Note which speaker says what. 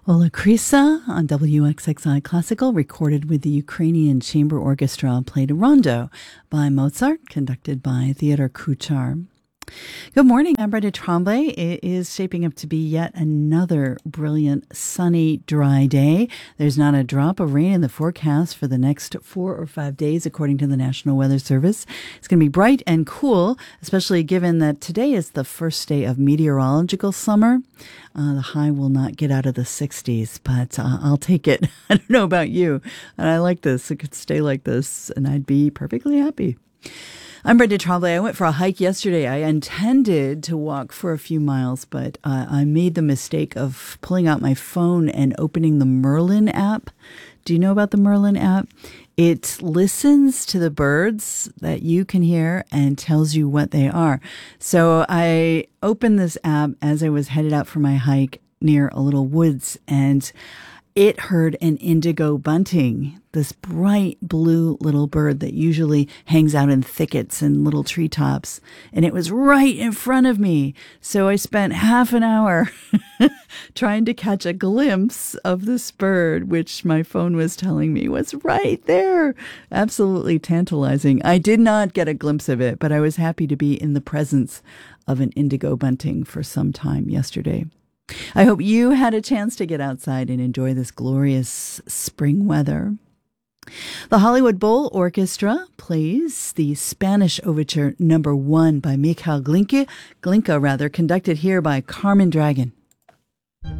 Speaker 1: Ola Krisa on WXXI Classical, recorded with the Ukrainian Chamber Orchestra, played a rondo by Mozart, conducted by Theodor Kuchar. Good morning, I'm Brenda Tremblay. It is shaping up to be yet another brilliant, sunny, dry day. There's not a drop of rain in the forecast for the next 4 or 5 days, according to the National Weather Service. It's going to be bright and cool, especially given that today is the first day of meteorological summer. The high will not get out of the 60s, but I'll take it. I don't know about you, and I like this. It could stay like this, and I'd be perfectly happy. I'm Brenda Tremblay. I went for a hike yesterday. I intended to walk for a few miles, but I made the mistake of pulling out my phone and opening the Merlin app. Do you know about the Merlin app? It listens to the birds that you can hear and tells you what they are. So I opened this app as I was headed out for my hike near a little woods, and it heard an indigo bunting, this bright blue little bird that usually hangs out in thickets and little treetops. And it was right in front of me. So I spent half an hour trying to catch a glimpse of this bird, which my phone was telling me was right there. Absolutely tantalizing. I did not get a glimpse of it, but I was happy to be in the presence of an indigo bunting for some time yesterday. I hope you had a chance to get outside and enjoy this glorious spring weather. The Hollywood Bowl Orchestra plays the Spanish Overture No. 1 by Mikhail Glinka, conducted here by Carmen Dragon.